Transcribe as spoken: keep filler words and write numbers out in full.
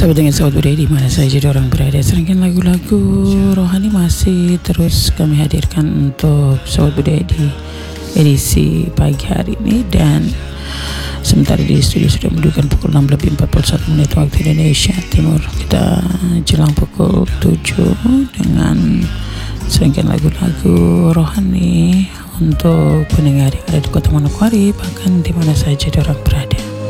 Sahabat dengan sahabat budaya di mana saja orang berada, serangkaian lagu-lagu rohani masih terus kami hadirkan untuk sahabat budaya di edisi pagi hari ini. Dan sementara di studio sudah menunjukkan pukul enam lebih empat puluh satu menit waktu Indonesia Timur. Kita jelang pukul tujuh dengan serangkaian lagu-lagu rohani untuk pendengar yang ada di Kota Manokwari, bahkan di mana saja orang berada.